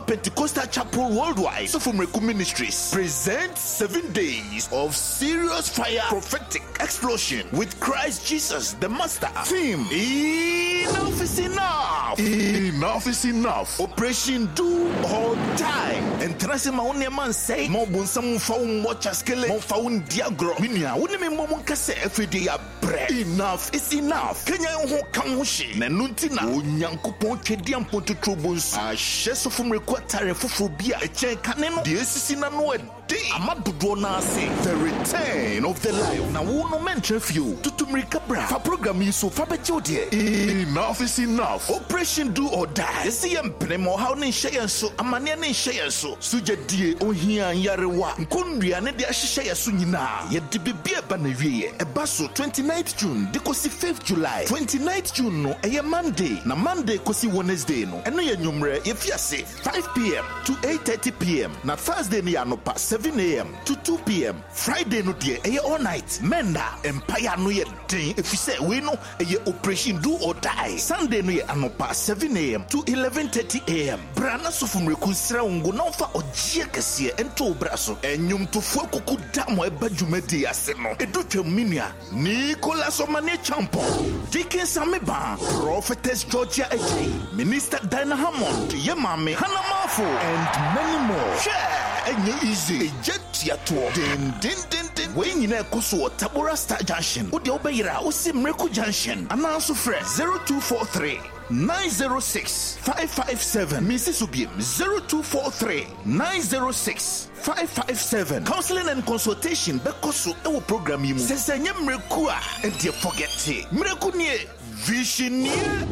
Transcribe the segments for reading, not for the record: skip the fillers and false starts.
Pentecostal Chapel Worldwide, Sofumreku Ministries, presents 7 days of serious fire prophetic explosion with Christ Jesus the Master. Theme: Enough is enough. Enough is enough. Operation Do or Die. And Trasima only man say, Mobun some found watch a skele, Monfaun Diagro, Minia, Unimi Momonkase every day a bread. Enough is enough. Kenya ho kamushi, Nanuntina, Unyankupon Kediam Ponto Trobus, a sheso from requatare Fufubia, a chain cannon, the Sisina no day. Amadudona say, the return of the life. Now, no mention few to Tumrika Bra. For program you so Fabetode. Enough is enough. Operation Do or Die. See, I'm Premo, how they share so, a man share so. Suja die, oh, here and Yarewa. Kundria, and the Ashaya Sunina. Yet the baby Banavi, a basso 29th June, the Kosi 5th July, 29th June, no, a Monday, na Monday Kosi Wednesday, no, and no, number if you say 5 p.m. to 8:30 p.m. Na Thursday, no, past 7 a.m. to 2 p.m. Friday, no, dear, all night. Menda, Empire, no, yet day, if you say we know, a Operation Do or Die. Sunday, no, past 7 a.m. to 11:30 a.m. Brana Sofumreku Sraungo, no, for Ojiakasia and Tobraso, and Yum to Foku Damo, a Bajumedi Aseno, a Duke Minia, Nicolas Omane Champo, Deacon Samiba, Prophetess Georgia Ej, Minister Dinah Hammond, Yamame, Hannah Mafu, and many more. Share and easy, jet yato, din, when you know Koso, Tabora Star Junction, Udi Obeira, Usimreku Junction, and also fresh 0243 906 557 Mrs. Ubim 0243 906 557. Counseling and consultation Bekoso our program you says I am Mrekua and you forget it. Mrekunie Vision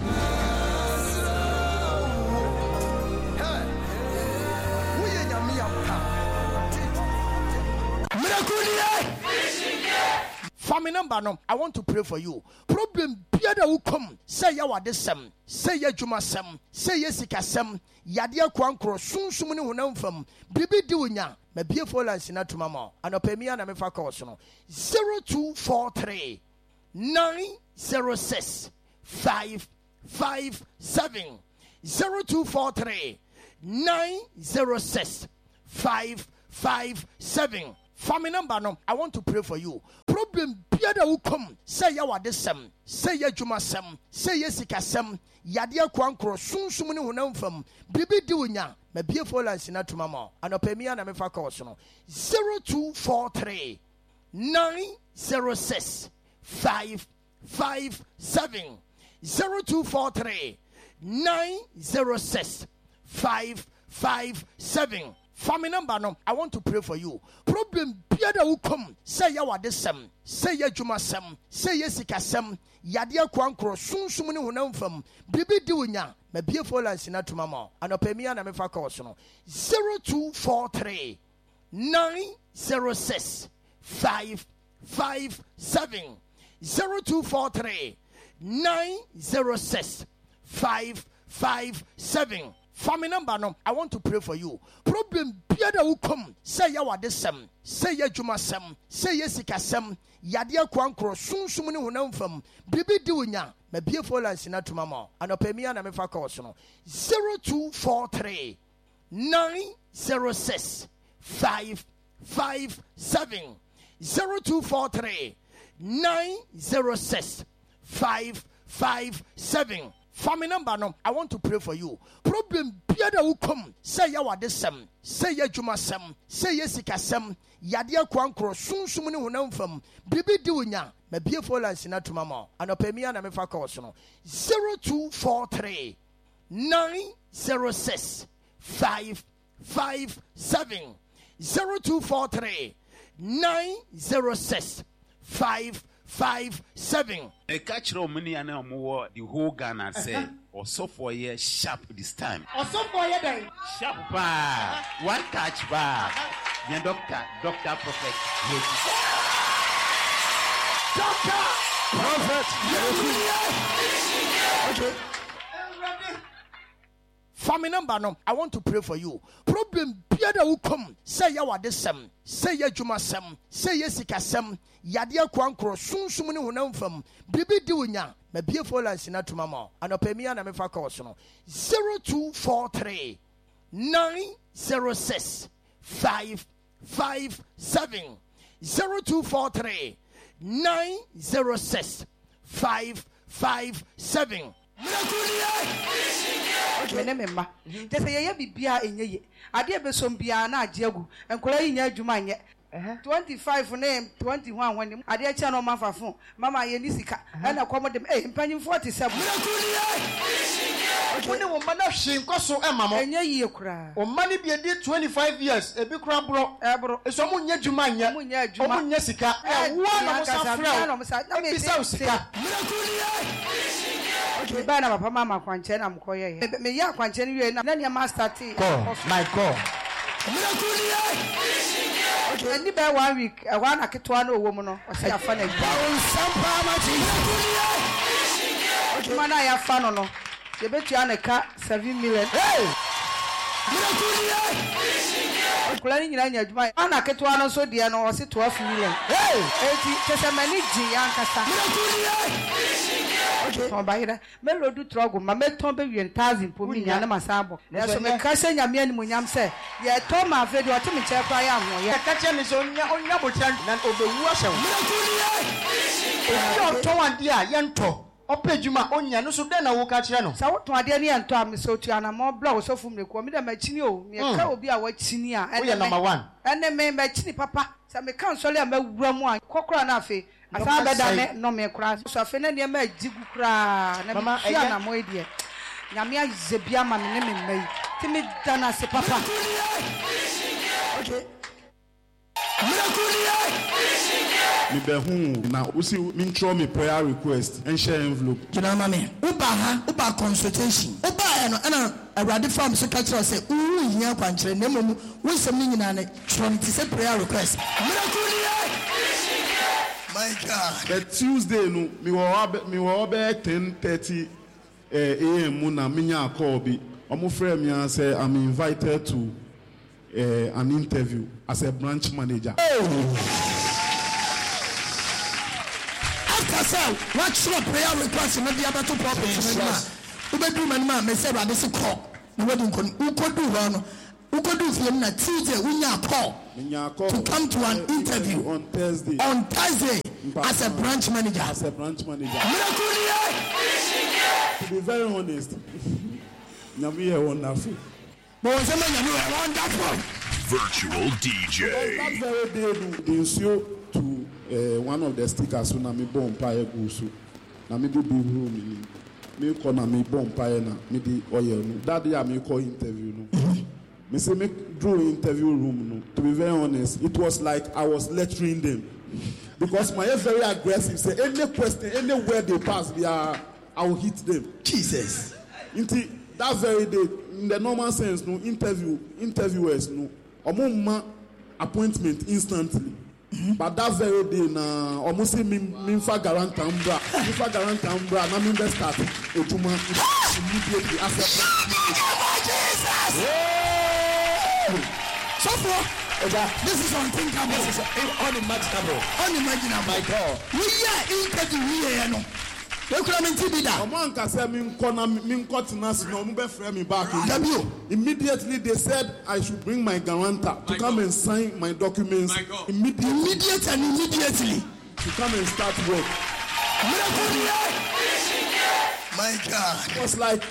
Family number no, I want to pray for you. Problem Pierre will come. Say ya wadesem. Say ya jumasem. Say ya sikasem. Yadia kwankro. Soon sumuni hunam fam. Bibi diunya. Me beautiful and sinatu mama. Anopemia na mefa kosono. 0243 906 557 0243 906 557. Family number no, I want to pray for you. Problem Pierre will come. Say ya wadesem. Say ya jumasem. Say ya sikasem. Yadia kwankro. Soon sumuni hunam fam. Bibi diunya. Me beautiful and sinatu mama. Anopemia na mefa kosono. 0243 906 557 0243 906 557. Family number no, I want to pray for you. Problem Pierre will come. Say ya wadesem. Say ya jumasem. Say ya sikasem. Yadia kwankro. Soon sumuni hunam fam. Bibi diunya. Me beautiful and sinatu mama. Anopemia na mefa kosono. 0243 906 557 0243 906 557. Family number no, I want to pray for you. Problem Pierre will come. Say ya wadesem. Say ya jumasem. Say ya sikasem. Yadia kwankro. Soon sumuni hunam fam. Bibi diunya. Me beautiful and sinatu mama. Anopemia na mefa kosono. 0243 906 557 0243 906 557. Family number no, I want to pray for you. Problem Pierre will come. Say ya wadesem. Say ya jumasem. Say ya sikasem. Yadia kwankro. Soon sumuni hunam fam. Bibi diunya. Me beautiful and sinatu mama. Anopemia na mefa kosono. 0243 906 557 0243 906 557. A catcher many and more the whole Ghana say or so for a year sharp this time. Or so for a day. Sharp bar. One catch bar. The doctor prophet. Doctor prophet. Okay. Family number no, I want to pray for you. Problem Pierre will come. Say ya wadesem. Say ya jumasem. Say ya sikasem. Yadia kwankro. Soon sumuni hunam fam. Bibi diunya. Me beautiful and sinatu mama. Anopemia na mefa kosono. 0243 906 557 0243 906 557. Remember, just a bibia in ye. I did be some biana jagu and calling ya Jumanya. 25 for name, 21 when I did channel my phone, Mama Yenisika, and I come them 8 penny 47. When the woman of shame cost so Emma, and ye cry. Or money be a dear 25 years, a big crab bro, someone yet Jumanya, Jessica, and one of us. Bana papa mama kwanche na mkoye me ya kwanche ni na na master tea my god ni be 1 week one aketwa na owo mu no o se afa na bi mana ya fa no ye betua na ka 7 million kula ni nyina nya adwuma ana aketwa no so de no o se 12 million eti kese mani ji ya nkasa Tombaira, Melo do trouble, Mamma Tombe, and Tazin, Pumina, Masabo. There's some Cassan Yamian Munyam say, Yet Toma, Fed, or Timmy Chap, I am. Yet Catchan is on your number 10 and over Washer. Towan, dear, Yanto, or Pejuma, Onya, no Sudana, who catch Yano. So, to Adani and Tom, so Tiana, more blows so from the Comida Machinio, will be a white senior, and number 1. And then may Machini Papa, some counsel and Ramwan, Cochran Afe. Asabeda no me kra so afena ne ma jigu kra na ma na mo edie nyame azebia ma me ne mai timi dana se papa okay me be hu na usi me throw me prayer request and share envelope kina mama uba consultation uba no ana awrade fam so ka kire say hia kwankire na mom wo sem ni nyina ne from ti say prayer request my God. But Tuesday no me wo 10:30 a.m. na minya call bi. Omo frame me and say I'm invited to an interview as a branch manager. After so, what's your prayer request in the other two properties? Ubedu man me say ba this call. No we could do one. We could do him na Tuesday we call to come to an interview on Thursday as a branch manager. To be very honest, Nyami is wonderful. Virtual DJ. That very day, they show to one of the stickers when I bomb pie gusu. Na me do big room. Me call na me bomb pie na me di oil. That day I me call interview no. Me say me drew interview room no. To be very honest, it was like I was lecturing them because my very aggressive. Say any question, anywhere they pass, I will hit them. Jesus. Into that very day, in the normal sense, no interviewers no. Omuma appointment instantly. But that very day na almost say me fa garanta umbra na me best start ejuma immediately after. Jesus. So far, this is unthinkable. This is unimaginable. My God. We are interview here no. We could have been that. Omanka said me tina no be frame me back. Immediately they said I should bring my guarantor to come and sign my documents. Immediately to come and start work. My God. It was like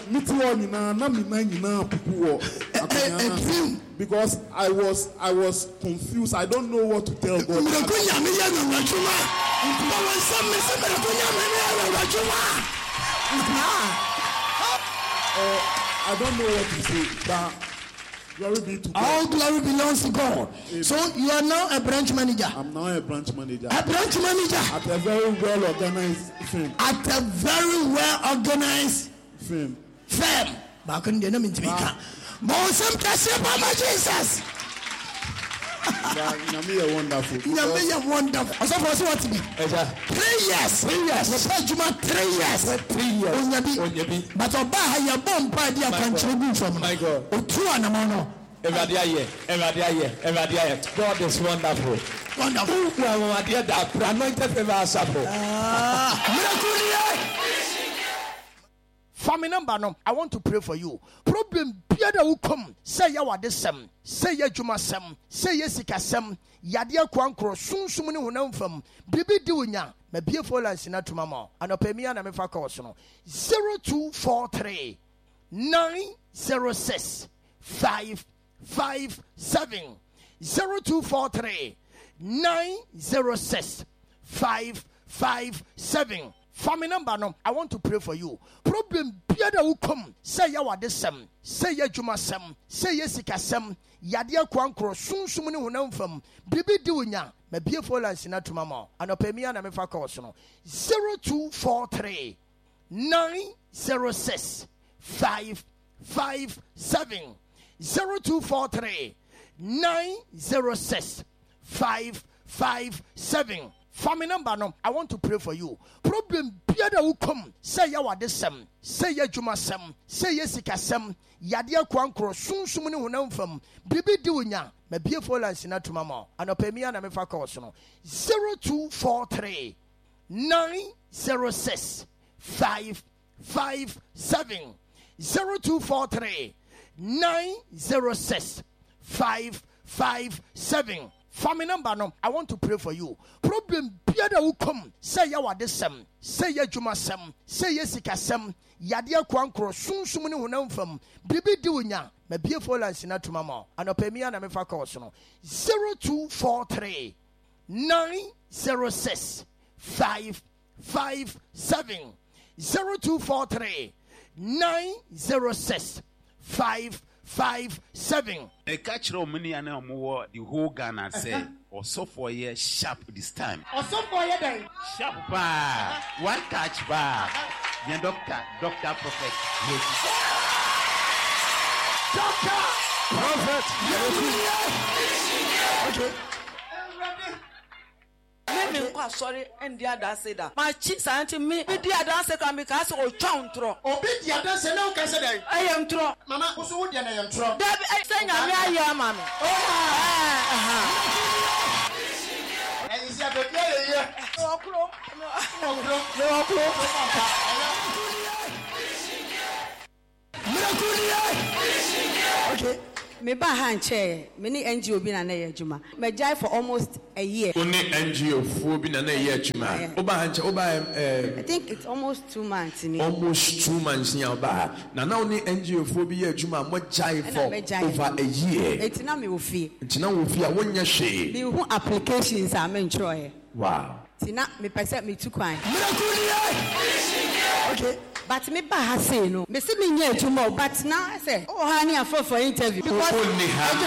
because I was confused. I don't know what to tell God. I don't know what to say, but glory be to God. All glory belongs to God. Amen. So you are now a branch manager. I'm now a branch manager. A branch manager. At a very well organized firm. At a very well organized firm. Back in the name of Jesus. Nyame wonderful. Nyame wonderful. Also for what to be? 3 years. 3 years. We pay Juma 3 years. 3 years. Onyabi. But oba ha ya bomb pa dia contribute from. My God. Otu anamono. Everybody. God is wonderful. Wonderful. We are dear that anointed favor us. Family number no, I want to pray for you. Problem biada will come. Say ya wa desem. Say ya juma sem. Say ya sika sem. Yadia kwankro sun sumuni hunam fam. Bibi diunya. Me beautiful lines in to mama. And opemia na me fa call no. 0243 906 557 0243 906 557. Family number no, I want to pray for you. Problem biada will come. Say ya wa desem. Say ya juma sem. Say ya sika sem. Yadia kwankro sun sumuni hunam fam. Bibi diunya. Me beautiful lines in to mama. And opemia na me fa call no. 0243 906 557 0243 906 557. Family number no, I want to pray for you. Problem biada will come. Say ya wa desem. Say ya juma sem. Say ya sika sem. Yadia kwankro sun sumuni hunam fam. Bibi diunya. Me beautiful lines in to mama. And opemia na me fa call no. 0243 906 557 0243 906 557. Family number no, I want to pray for you. Problem biada will come. Say ya wa desem. Say ya juma sem. Say ya sika sem. Yadia kwankro sun sumuni hunam fam. Bibi diunya. Me beautiful lines in to mama. And opemia na me fa call no. 0243 906 557 0243 906 557. A catch money and more the whole Ghana say or so for a year sharp this time. Or so for a day. Sharp bar. One catch bar. The doctor prophet. Doctor prophet. Okay. Sorry, and the other said that. My cheeks aren't me. The other said, I'm because of Chantro. Oh, the other said, no, I am tro. Mamma, who's who I am tro. I sang a mere mammy. And he's a baby. Okay. Me ba han chair, many NGO bi na na ye adwuma. Me jai for almost a year. Only NGO fo bi na na ye adwuma. Oba han chair, oba I think it's almost 2 months ni. Almost 2 months ni oba. Na only NGO fo bi ye adwuma mo jai for over a year. Etina me wo fie. Etina wo fie a wonya hwe. Me hu applications a me ntroye. Wow. Tina me pese me tu kwan. Okay. But me ba ha say no. Me see me nya adwuma but now I say oh ha ni afọ for interview because Only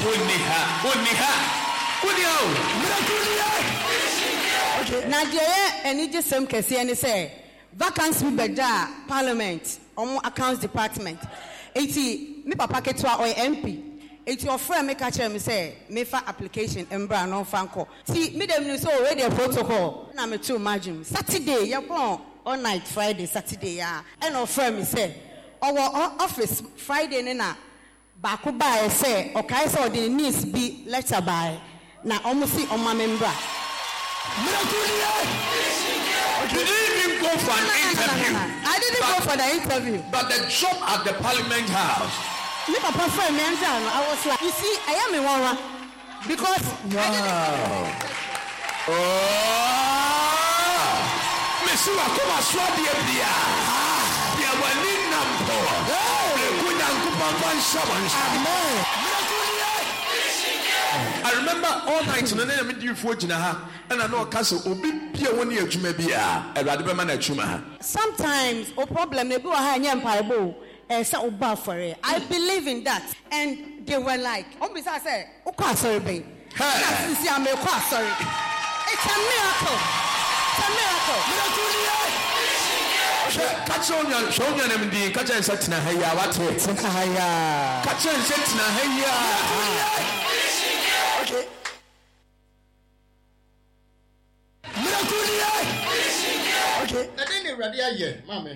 okay. Na dey any just some kese any say vacancy be da parliament omo accounts department. Eti me papa ketwa or MP. Eti your friend make a tell me say me fa application embra no fanko. See me dem no so already a protocol. Na me too imagine Saturday you born all night Friday Saturday ya and our friend me say our office Friday na baako by say okay so the needs be letter by na almost see on my member. You didn't even go for an interview. I didn't go for the interview. But the job at the Parliament House. Me papa friend me answer no. I was like, you see, I am a one because wow. Mesiwa kuma swadi ebia. Ya wani nampo. Kuna nkupa Amen. I remember all night na na me di fo gina ha. And I know castle obi bia woni adwuma bia. Ewade be ma na adwuma ha. Sometimes o problem na bi wa ha nyem paibo. Say oba for it. I believe in that. And they were like, "Obisa say, "Okwa sorry be." Hey. It's a miracle. It's a miracle. It's a miracle. Catch on your shoulder and the catch and set na haya what it. Catch and set na haya. Okay. Okay. I didn't ready yet, mommy.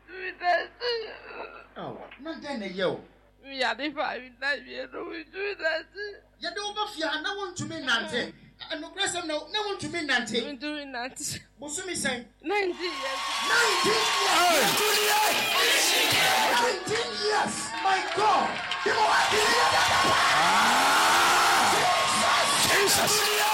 Oh, not then a yo. We are the 5 that we do that. You don't know if you are not want to be Nancy. And no pressure no want to be 90. I'm doing that. Busumi say 90 years. 19 years. My God. Jesus.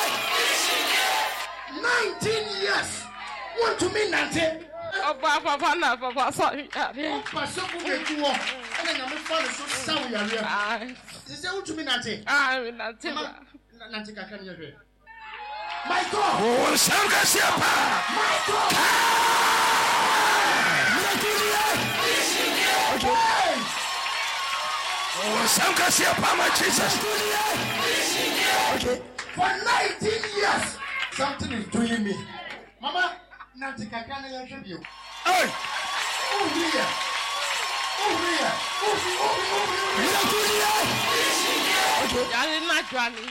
19 years. Want to be 90. Papa, sorry. Papa, so good you want. And then I'm going to sound you. Is that what you mean, Nancy? I'm not. Nancy, can you hear? My God! Oh, my God! Jesus. For 19 years, something is doing me. Mama, Nancy, can you hear you? Hey! Oh, here! Oh, here! You're not Johnny.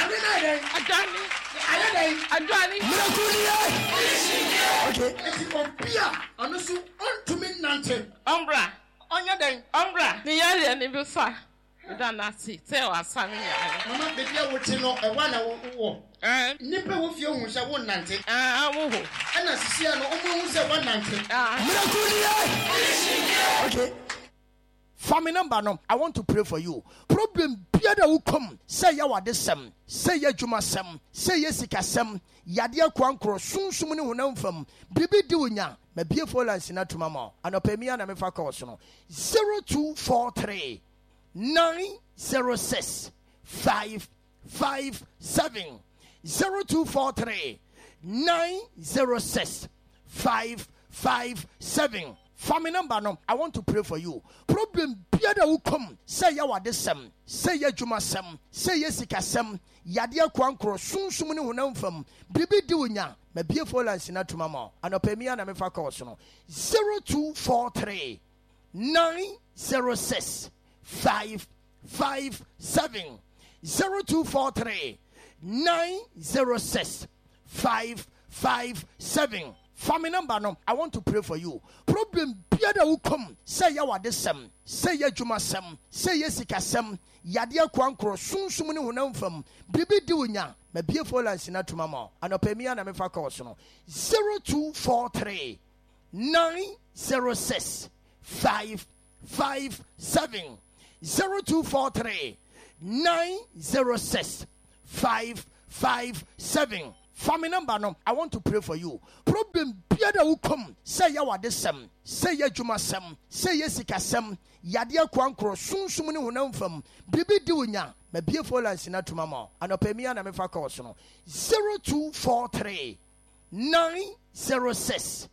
Umbra. You don't not see. Tell us, Sammy. Mama, baby, I would know a 1 hour. Nipper with you who shall 190. And I see an almost 190. Okay. Family number no, I want to pray for you. Problem biada will come. Say ya wadesem. Say ya jumasem. Say ya sikasem. Yadia kwankro. Soon sumuni hunam fam. Bibi diunya. Me beautiful and sinatu mama. And opemia na mefa kosono. 0243 906 557 0243 906 557. Family number no, I want to pray for you. Problem biada will come. Say ya wadesem. Say ya jumasem. Say ya sikasem. Yadia kwankro. Soon sumuni hunam fam. Bibi diunya. Me beautiful and sinatu mama. And opemia na mefa kosono. 0243 906 557 0243 906 557. Family number no, I want to pray for you. Problem biada will come. Say ya wadesem. Say ya jumasem. Say ya sikasem. Yadia kwankro. Soon sumuni hunam fam. Bibi diunya. Me beautiful and sinatu mama. And opemia na mefa kosono. 0243 906 557 0243 906 557. Family number no, I want to pray for you. Problem biada will come. Say ya wadesem. Say ya jumasem. Say ya sikasem. Yadia kwankro. Soon sumuni hunam fam. Bibi diunya. Me beautiful and sinatu mama. And opemia na mefa kosono. 0243 906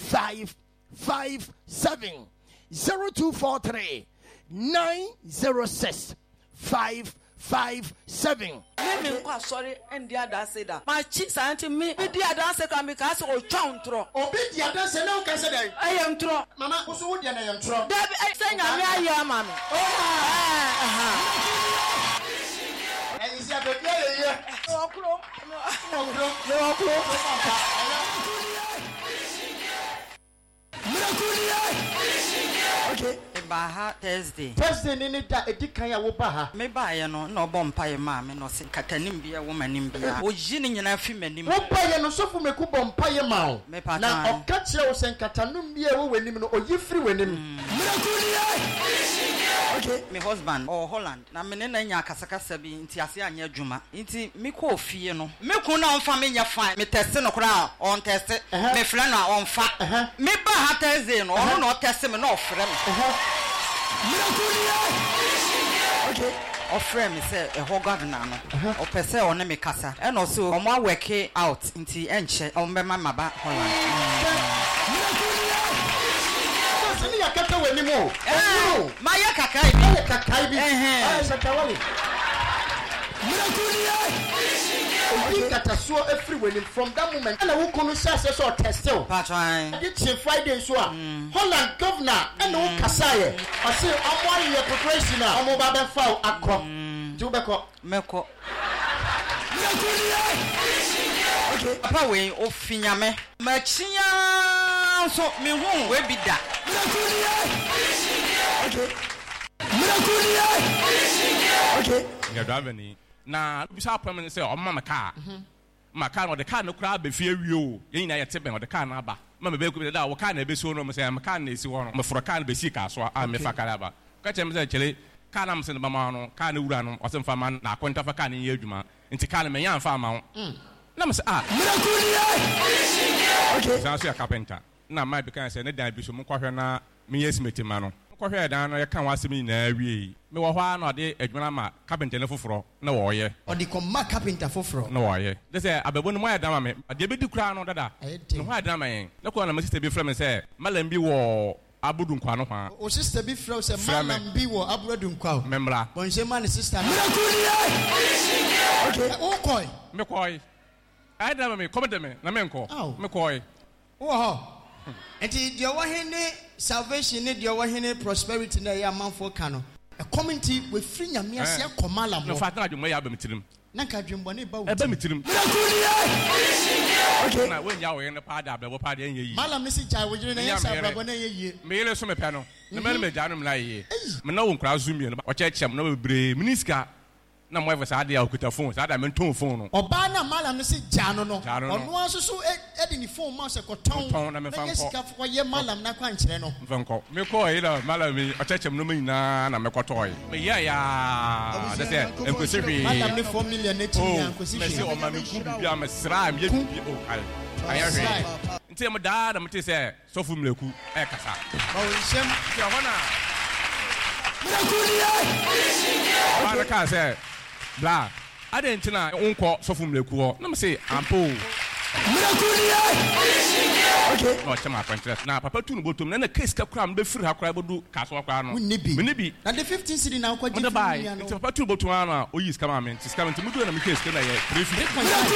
557 0243 906 557. Sorry, and the other said that my cheeks are to me. The other said, I'm because of Chantro. Oh, the other said, no, I am true. Mamma, who's would I am true? I sang a young man. And you said, okay. Baha Thursday nini da edikan ya wo baha me ba ye no na obom paye ma me no se katanim bia wo manim bia o jini nyina fi manim wo paye no sofu meku bom paye ma o na oka kire wo se katanum bia wo wanim no oyifiri wanim okay my husband Holland na me ne na nya kasakasa bi nti ase anya adwuma nti me ko ofie no me ku na onfa me nya fine me test no kra on test me fla na onfa me ba ha Thursday no ono no test me no ofre me okay. Offer me say a whole governor no. O pese o ne me kasa. E no so o mo work out nti enche o me mama ba Holland. So ni yakata wani mo. Ma yakakai bi. Yakakai bi. Sakawali. So everywhere from that moment and I will come say so test you patron it's Friday so Holland governor and who kasaye I say I'm one your preparation now I'm about to file akọ jubeko meko okay papa we ofinyame machia so me hu we bi da okay okay na bisa permanent say o mama car ma car no the car no crab be fear you yin na yete ben the car na ba ma me be ku da wo car na be so no me say ma car na esi wo no me for car na be si ka so a me fa car ba ka che me say chele car na me se ba ma no car na wura no o se fa man na akwenta fa car na ye adwuma nti car na me yan fa ma wo na me say okay so ya carpenter na ma be kan say ne dan bi so mo kwahwe na me yes metima no kwahwe dan no ye kan wasemi na awie me wo hwa na de adwuma ma carpenter ne foforo na wo ye odi ko ma carpenter foforo na wo ye de say abebo no mo ya dan ma me de be di kura no dada no hwa dan ma yen na ko na me sister bi frɛ me say malam bi wo abudu nkwa no hwa o sister bi frɛ say malam bi wo abudu nkwa memra bon je man sister okay o koi me koi ai dan ma me come de me na me nko me koi wo enti dia wo hene salvation ne dia wo hene prosperity na ya manfo ka no a community we free nyame ase akomala mo no fa tan adwuma ya ba metirim na ka adwumbo ne ba wo ba metirim okay na when ya wo ne pa da wo pa da yen yi malam ne si jai wo jire na ya sa brabo na ye yi me yele so me pe no na me janum la ye me na wo nkra zumi no o chechem na bebre miniska na mo ever say akuta phone say da me ton phone no oba na malam ne si jano no ono aso so edi ni phone ma se ko ton na me fa nko sika fo ye malam na kwa nkyere no fa nko me ko yi la malam mi o chechem no me nyina na me kotoy me ya da say enkosi hwe malam ne 4 million na timi enkosi hwe me se o ma me ku bia me sra me ye bi o kai aya hwe nti me da me te say sofu mleku e kasa o nsem ya wana mleku ka say bla adentina unko sofu mleku ho na me say ampo okay no chama contract na papa tu no botom na case ka kura mbe firi ha kura bodu kaso akwa no me nibi na the 15 city na kwa jifu ya no papa tu botom na o yi scamment mudu na me case na ye prefi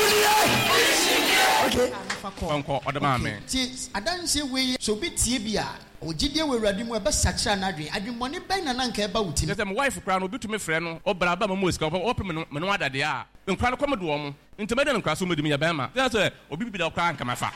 okay fanko odama me ti adanse we so bi tie bia ogidie we wurade mu ebe sakira na adwemmone ben na nka eba wuti just my wife kura no bi tu me frɛ no obra ba mo sika ope me no adade a nkura no komedo wo mo ntema de nkura so medimi ya bema that's obi bi da kura nka mafa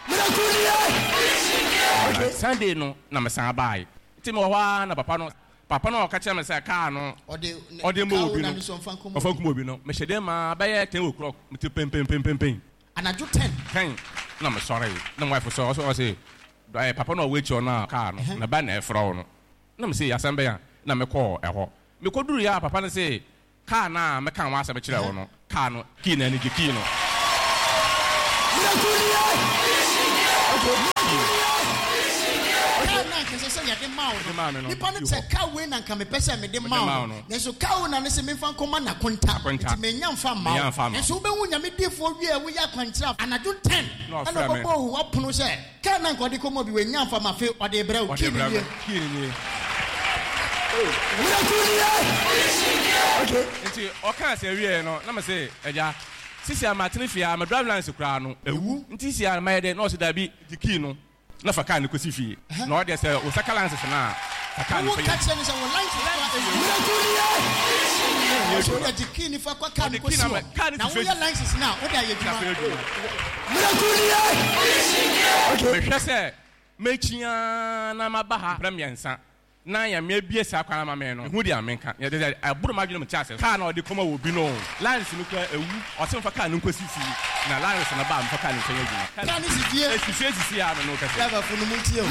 Sunday no na me san bai ntema wa na papa no ka kya me say car no ode mo obi no ofankum obi no me hyede ma ba ye 10 o'clock me ti pem anajo 10 na me sorry na wife so say papa no we na car no na ba na efro no na me say yasambe ya na me call eho me koduru ya papa no say car na me kan wa asa me kire wo no car no key na ni key no nipa no sɛ kawe na nka mepɛ sɛ mede ma no nanso kawe na ne sɛ memfa nkɔma nakonta nti menya mfa ma wo nanso wobɛhu nyame difoɔ wie a woyɛ akwankyerɛ anadwo 10 ɛna ɔbɔbɔ ohu wapono sɛ ka na nka ɔde kɔmmɔ bi wɔanya mfa ma fe ɔde brɛ wo kinie nti ɔka sɛ wie no na me sɛ agya sisi amatene fia ma drive license kura no ewu nti si ama yɛ de na ɔsɛ da bi di key no na fa car ne kosi fie na ɔde sɛ o saka license na fa car ne fa wo ka kyerɛ ne sɛ wo license so da di key ne fa kwa car ne kosi na wo yɛ license na wo da yɛ dwuma okay mehwɛ sɛ mechia na maba ha premiensa na ya me bie sa kwa ma me no hu dia menka ya de aburu ma dwene me chase car na ɔde kɔma wo bi no lines no kwa ewu ɔse mfa car no nkosi fie na lines na ba mfa car no nkyɛn adwuma car no si fie si ya no ka driver funu mu tie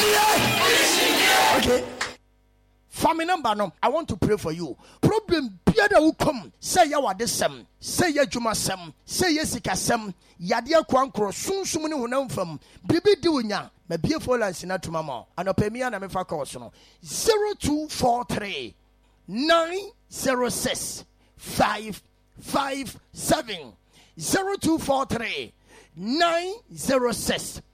okay family number no I want to pray for you problem bia da wo kom say ya wade sem say ya dwuma sem say ya sika sem yade kwankro sunsum ne honam fam bibi di wonya ma bie folance na tuma ma anopamia na me fa call so no 0243 906 557 0243 906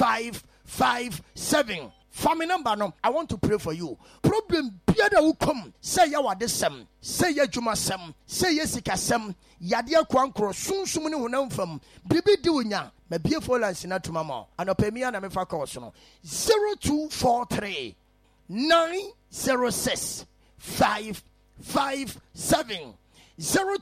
557 family number no I want to pray for you problem bia da wo kom say ya wade sem say ya dwuma sem say ya sika sem yade kwankro sunsum ne honam fam bibi di wonya ma bie folance na tuma ma anopamia na me fa call so no 0243 906 557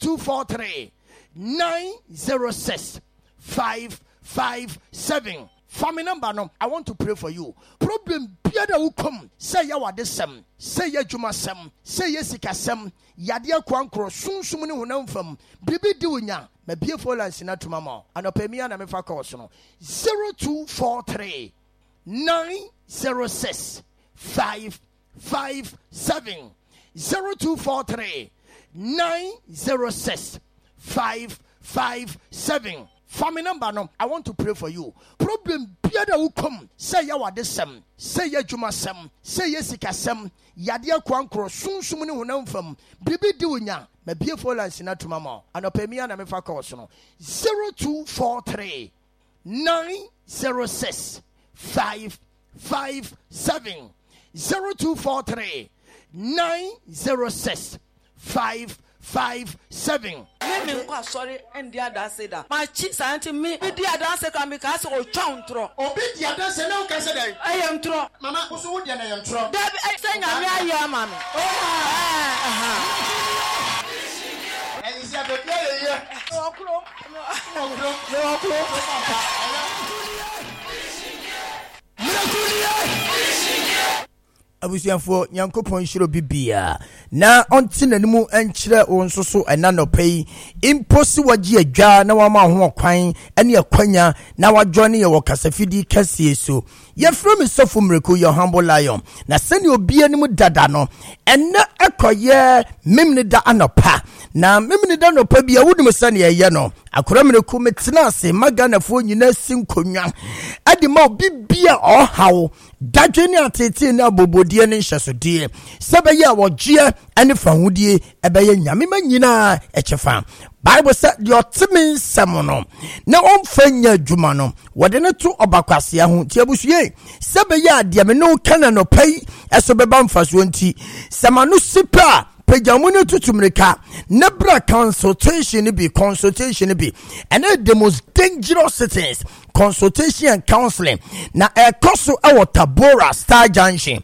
0243 906 557 Family number no, I want to pray for you. Problem biada will come. Say ya wa desem. Say ya juma sem. Say ya sika sem. Yadia kwankro sun sumuni hunam fam. Bibi diunya. Me beautiful and sinatu mama. Anopemia na mefa call no. 0243 906 557 0243 906 557. Family number no, I want to pray for you. Problem biada will come. Say ya wa desem. Say ya juma sem. Say ya sika sem. Yadia kwankro sun sumuni hunam fam. Bibi diunya. Me beautiful and sinatu mama. Anopemia na mefa call no. 0243 906 557 0243 906 557. Me kwa sorry and the other say that. My cheeks auntie me the other say can because o chantro. Obi the other say no can say that. I am tro. Mama so wo dia na am tro. That I say na me aye mama. And you see a baby here. Okro. Abusianfo Nyankopon hiro bibia na onti nanimu enkyere wo nsoso enanopei imposi wagi adwa na wama ho kwan ene akwanya na wadwone ye wo kasafidi kasie so ye from sofu mreku your humble lion na sene obi animu dada no ene ekoye memne da anopa na memne da anopa bia wudum sane ye no akora mreku metena ase maganafo nyina sinkonwa ade ma bibia ohawo dadwene atete na bobodie ne nhesodie sebeye awogye ane fahudie ebeye nyame manyina echefa Bible said your timin samono na omfanya adwuma no wode ne to obakwase ho tiabusue sebeye ade me no kana no pai eso beba mfaso nti samanu sipa Pejamuni tutumrika nebra consultation be and the most dangerous settings consultation and counseling na ekoso awo Tabora Star Junction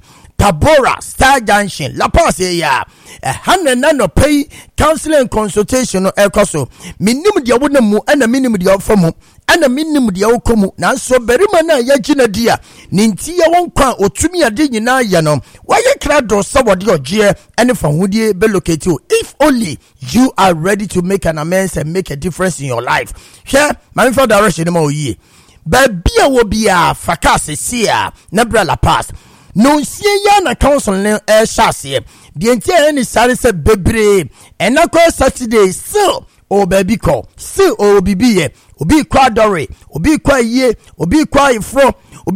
La Paz ya hanna no pay counseling and consultation no ekoso minimum dia wonamu ana minimum dia ofamu ana minimum dia okomu na so berima na ya gina dia ninti ya wonkwa otumi ade nyina ya no waye krado so wode ogye ene fahudie be locate you if only you are ready to make an amends and make a difference in your life. Here my for direction ma oyi ba bia wo bia fakase sia na bra La Paz no sie ya na counseling shase de ntia ni sare se bebre enako Saturday so o baby call still o bibiye obi kwa dore obi kwa ye obi kwa ifro obi